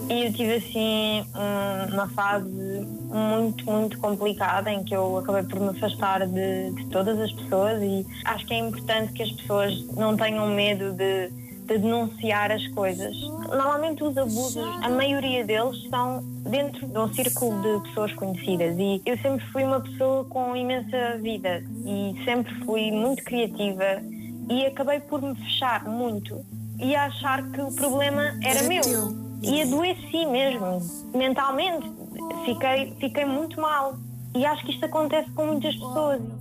E eu tive assim uma fase muito complicada em que eu acabei por me afastar de todas as pessoas, e acho que é importante que as pessoas não tenham medo de denunciar as coisas. Normalmente os abusos, a maioria deles são dentro de um círculo de pessoas conhecidas, e eu sempre fui uma pessoa com imensa vida e sempre fui muito criativa, e acabei por me fechar muito e achar que o problema era meu. Teu. E adoeci mesmo, mentalmente, fiquei muito mal. E acho que isto acontece com muitas pessoas.